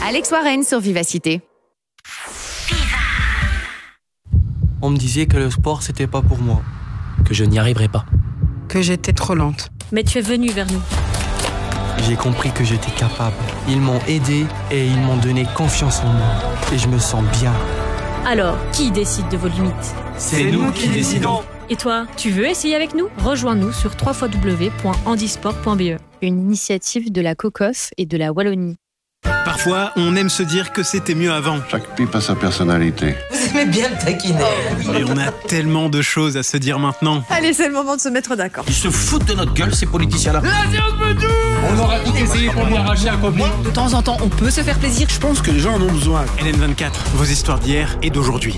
Alex Warren sur Vivacité. On me disait que le sport, c'était pas pour moi. Que je n'y arriverais pas. Que j'étais trop lente. Mais tu es venu vers nous. J'ai compris que j'étais capable. Ils m'ont aidé et ils m'ont donné confiance en moi. Et je me sens bien. Alors, qui décide de vos limites ? C'est nous qui décidons. Et toi, tu veux essayer avec nous ? Rejoins-nous sur www.handisport.be. Une initiative de la COCOF et de la Wallonie. Parfois, on aime se dire que c'était mieux avant. Chaque pipe a sa personnalité. Vous aimez bien me taquiner. Et on a tellement de choses à se dire maintenant. Allez, c'est le moment de se mettre d'accord. Ils se foutent de notre gueule, ces politiciens-là. On aura tout essayé pour lui arracher un copain. De temps en temps, on peut se faire plaisir. Je pense que les gens en ont besoin. LN24, vos histoires d'hier et d'aujourd'hui.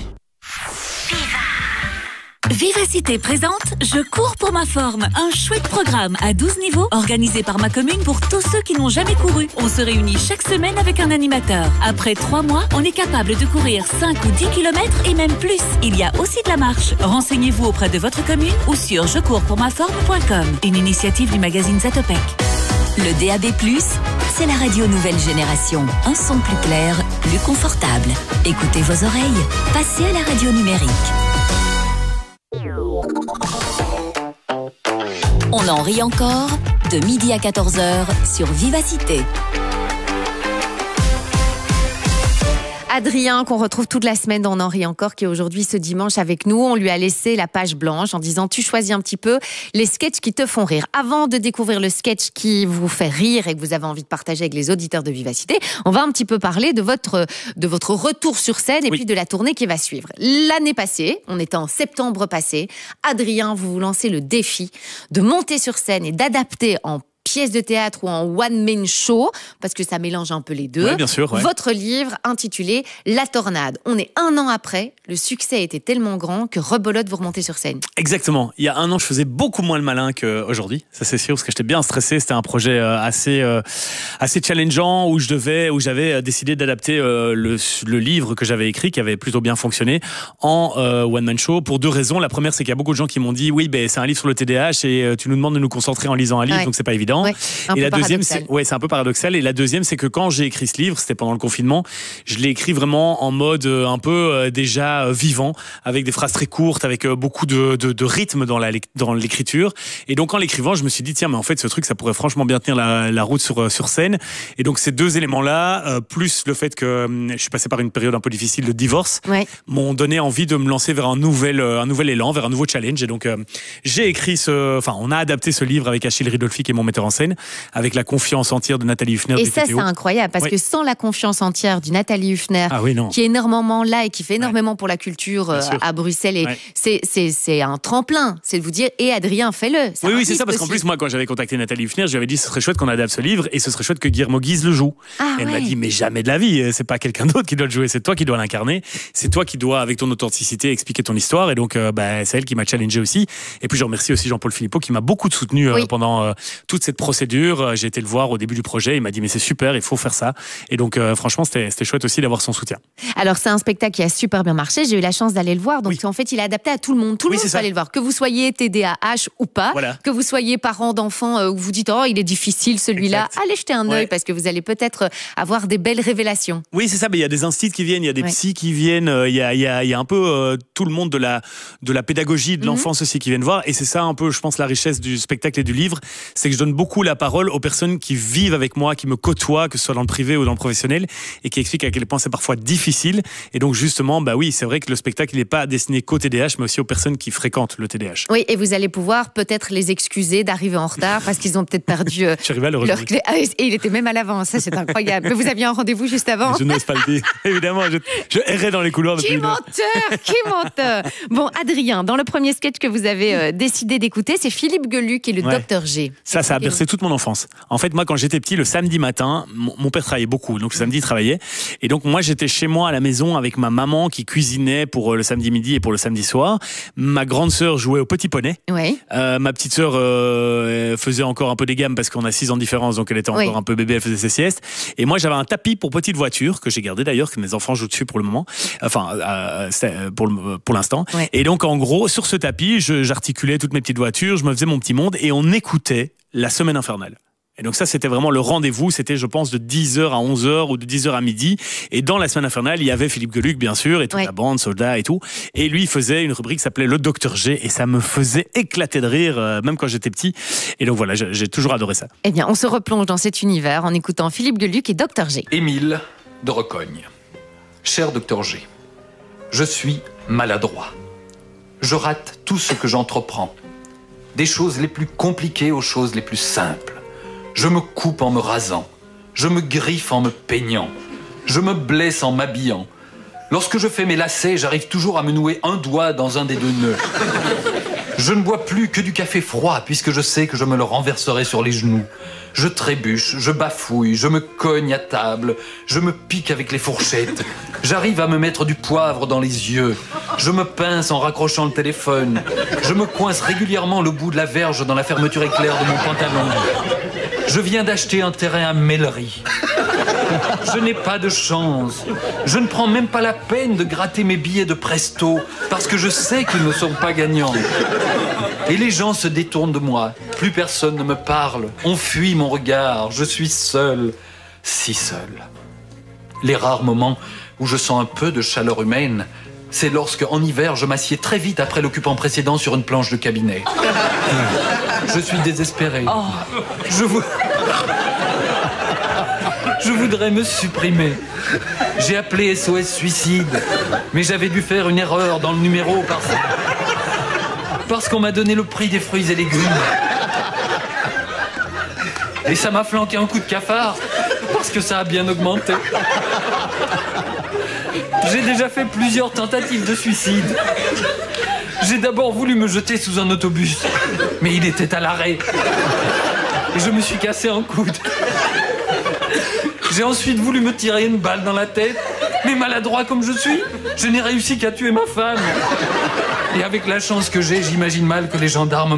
Vivacité présente Je cours pour ma forme, un chouette programme à 12 niveaux organisé par ma commune pour tous ceux qui n'ont jamais couru. On se réunit chaque semaine avec un animateur. Après 3 mois, on est capable de courir 5 ou 10 km et même plus. Il y a aussi de la marche. Renseignez-vous auprès de votre commune ou sur jecourspourmaforme.com. Une initiative du magazine Zatopek. Le DAB+, c'est la radio nouvelle génération. Un son plus clair, plus confortable. Écoutez vos oreilles. Passez à la radio numérique. On en rit encore, de midi à 14h sur Vivacité. Adrien, qu'on retrouve toute la semaine dans On en rit encore, qui est aujourd'hui ce dimanche avec nous. On lui a laissé la page blanche en disant tu choisis un petit peu les sketchs qui te font rire. Avant de découvrir le sketch qui vous fait rire et que vous avez envie de partager avec les auditeurs de Vivacité, on va un petit peu parler de votre retour sur scène et puis de la tournée qui va suivre. L'année passée, on était en septembre passé, Adrien, vous vous lancez le défi de monter sur scène et d'adapter en pièce de théâtre ou en one-man show, parce que ça mélange un peu les deux. Ouais, bien sûr, ouais. Votre livre intitulé La Tornade. On est 1 an après, le succès était tellement grand que rebelote, vous remontez sur scène. Exactement. Il y a 1 an, je faisais beaucoup moins le malin qu'aujourd'hui. Ça, c'est sûr, parce que j'étais bien stressé. C'était un projet assez challengeant où j'avais décidé d'adapter le livre que j'avais écrit, qui avait plutôt bien fonctionné, en one-man show pour 2 raisons. La première, c'est qu'il y a beaucoup de gens qui m'ont dit oui, c'est un livre sur le TDAH et tu nous demandes de nous concentrer en lisant un livre, donc c'est pas évident. Ouais, et la deuxième, c'est un peu paradoxal. Et la deuxième, c'est que quand j'ai écrit ce livre, c'était pendant le confinement, je l'ai écrit vraiment en mode un peu déjà vivant, avec des phrases très courtes, avec beaucoup de rythme dans l'écriture. Et donc en l'écrivant, je me suis dit tiens, mais en fait ce truc, ça pourrait franchement bien tenir la route sur scène. Et donc ces 2 éléments-là, plus le fait que je suis passé par une période un peu difficile de divorce, m'ont donné envie de me lancer vers un nouvel élan, vers un nouveau challenge. Et donc on a adapté ce livre avec Achille Ridolfi, qui est mon metteur en scène, avec la confiance entière de Nathalie Huffner. Et ça, c'est incroyable, parce que sans la confiance entière du Nathalie Huffner, qui est énormément là et qui fait énormément pour la culture à Bruxelles, et c'est un tremplin, c'est de vous dire, et Adrien, fais-le. Oui, c'est ça, parce qu'en plus, moi, quand j'avais contacté Nathalie Huffner, je lui avais dit, ce serait chouette qu'on adapte ce livre, et ce serait chouette que Guillermo Guise le joue. Elle m'a dit, mais jamais de la vie, c'est pas quelqu'un d'autre qui doit le jouer, c'est toi qui dois l'incarner, c'est toi qui dois, avec ton authenticité, expliquer ton histoire, et donc, c'est elle qui m'a challengé aussi. Et puis, je remercie aussi Jean-Paul Philippot, qui m'a beaucoup soutenu pendant toute cette procédure. J'ai été le voir au début du projet, il m'a dit mais c'est super, il faut faire ça. Et donc franchement c'était chouette aussi d'avoir son soutien. Alors c'est un spectacle qui a super bien marché, j'ai eu la chance d'aller le voir, donc en fait il est adapté à tout le monde, tout le monde peut aller le voir, que vous soyez TDAH ou pas, que vous soyez parent d'enfants où vous dites oh il est difficile celui-là, allez jeter un œil parce que vous allez peut-être avoir des belles révélations. Oui c'est ça, mais il y a des instituts qui viennent, il y a des psys qui viennent, il y a un peu tout le monde de la pédagogie de l'enfance aussi qui viennent voir, et c'est ça un peu je pense la richesse du spectacle et du livre, c'est que je donne beaucoup la parole aux personnes qui vivent avec moi, qui me côtoient, que ce soit dans le privé ou dans le professionnel, et qui expliquent à quel point c'est parfois difficile. Et donc justement, c'est vrai que le spectacle il n'est pas destiné qu'au TDAH, mais aussi aux personnes qui fréquentent le TDAH. Oui, et vous allez pouvoir peut-être les excuser d'arriver en retard parce qu'ils ont peut-être perdu leur clé. Et il était même à l'avance, ça c'est incroyable. Mais vous aviez un rendez-vous juste avant. Je n'ose pas le dire, évidemment. Je errais dans les couloirs depuis Qui menteur. Bon, Adrien, dans le premier sketch que vous avez décidé d'écouter, c'est Philippe Gueluc et le Dr G. Ça a bercé toute mon enfance. En fait, moi, quand j'étais petit, le samedi matin, mon père travaillait beaucoup, donc le samedi, il travaillait. Et donc, moi, j'étais chez moi à la maison avec ma maman qui cuisinait pour le samedi midi et pour le samedi soir. Ma grande sœur jouait au petit poney. Ma petite sœur faisait encore un peu des gammes parce qu'on a 6 ans de différence, donc elle était encore un peu bébé, elle faisait ses siestes. Et moi, j'avais un tapis pour petite voiture que j'ai gardé d'ailleurs, que mes enfants jouent dessus pour le moment. Enfin, pour l'instant. Et donc, en gros, sur ce tapis, j'articulais toutes mes petites voitures, je me faisais mon petit monde et on écoutait La Semaine Infernale. Et donc ça, c'était vraiment le rendez-vous. C'était, je pense, de 10h à 11h ou de 10h à midi. Et dans la semaine infernale, il y avait Philippe Geluck, bien sûr, et toute la bande, soldats et tout. Et lui, il faisait une rubrique qui s'appelait Le Docteur G. Et ça me faisait éclater de rire, même quand j'étais petit. Et donc voilà, j'ai toujours adoré ça. Eh bien, on se replonge dans cet univers en écoutant Philippe Geluck et Docteur G. Émile de Recogne. Cher Docteur G, je suis maladroit. Je rate tout ce que j'entreprends. Des choses les plus compliquées aux choses les plus simples. Je me coupe en me rasant. Je me griffe en me peignant. Je me blesse en m'habillant. Lorsque je fais mes lacets, j'arrive toujours à me nouer un doigt dans un des 2 nœuds. Je ne bois plus que du café froid puisque je sais que je me le renverserai sur les genoux. Je trébuche, je bafouille, je me cogne à table, je me pique avec les fourchettes. J'arrive à me mettre du poivre dans les yeux. Je me pince en raccrochant le téléphone. Je me coince régulièrement le bout de la verge dans la fermeture éclair de mon pantalon. Je viens d'acheter un terrain à Mellery. Je n'ai pas de chance. Je ne prends même pas la peine de gratter mes billets de Presto parce que je sais qu'ils ne sont pas gagnants. Et les gens se détournent de moi. Plus personne ne me parle. On fuit mon regard. Je suis seul. Si seul. Les rares moments où je sens un peu de chaleur humaine, c'est lorsque, en hiver, je m'assieds très vite après l'occupant précédent sur une planche de cabinet. Je suis désespéré. Je voudrais me supprimer. J'ai appelé SOS Suicide, mais j'avais dû faire une erreur dans le numéro parce qu'on m'a donné le prix des fruits et légumes. Et ça m'a flanqué un coup de cafard parce que ça a bien augmenté. J'ai déjà fait plusieurs tentatives de suicide. J'ai d'abord voulu me jeter sous un autobus, mais il était à l'arrêt. Et je me suis cassé un coude. J'ai ensuite voulu me tirer une balle dans la tête, mais maladroit comme je suis, je n'ai réussi qu'à tuer ma femme. Et avec la chance que j'ai, j'imagine mal que les gendarmes